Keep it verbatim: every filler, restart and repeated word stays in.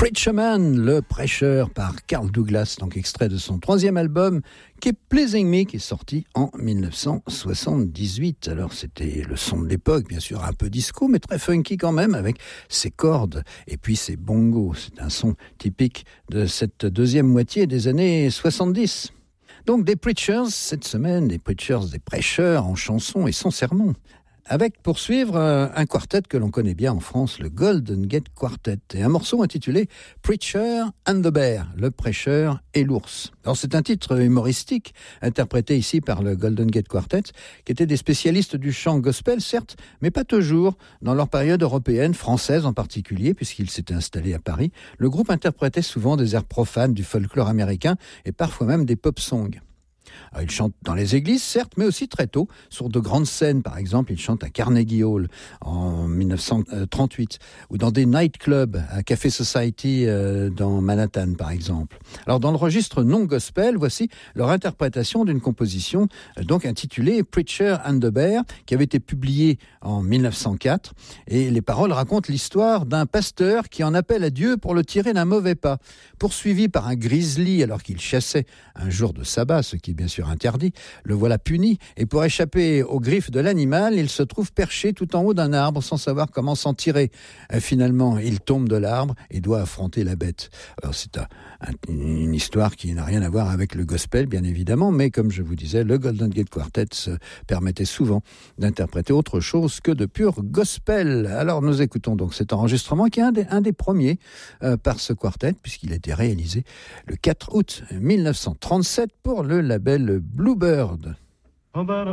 Preacher Man, le prêcheur par Carl Douglas, donc extrait de son troisième album Keep Pleasing Me, qui est sorti en dix-neuf cent soixante-dix-huit. Alors c'était le son de l'époque, bien sûr un peu disco, mais très funky quand même, avec ses cordes et puis ses bongos. C'est un son typique de cette deuxième moitié des années soixante-dix. Donc des preachers cette semaine, des preachers, des prêcheurs en chansons et sans sermon. Avec, pour suivre, un quartet que l'on connaît bien en France, le Golden Gate Quartet, et un morceau intitulé « Preacher and the Bear », le prêcheur et l'ours. Alors c'est un titre humoristique, interprété ici par le Golden Gate Quartet, qui étaient des spécialistes du chant gospel, certes, mais pas toujours. Dans leur période européenne, française en particulier, puisqu'ils s'étaient installés à Paris, le groupe interprétait souvent des airs profanes du folklore américain, et parfois même des pop-songs. Alors, ils chantent dans les églises, certes, mais aussi très tôt, sur de grandes scènes. Par exemple, ils chantent à Carnegie Hall en dix-neuf cent trente-huit, ou dans des nightclubs, à Café Society euh, dans Manhattan, par exemple. Alors, dans le registre non gospel, voici leur interprétation d'une composition euh, donc intitulée Preacher and the Bear, qui avait été publiée en dix-neuf cent quatre. Et les paroles racontent l'histoire d'un pasteur qui en appelle à Dieu pour le tirer d'un mauvais pas. Poursuivi par un grizzly alors qu'il chassait un jour de sabbat, ce qui est bien sûr interdit, le voilà puni, et pour échapper aux griffes de l'animal, il se trouve perché tout en haut d'un arbre sans savoir comment s'en tirer. Et finalement, il tombe de l'arbre et doit affronter la bête. Alors c'est un, un, une histoire qui n'a rien à voir avec le gospel, bien évidemment, mais comme je vous disais, le Golden Gate Quartet se permettait souvent d'interpréter autre chose que de pur gospel. Alors nous écoutons donc cet enregistrement qui est un des, un des premiers euh, par ce quartet, puisqu'il a été réalisé le quatre août dix-neuf cent trente-sept pour le label Bluebird. About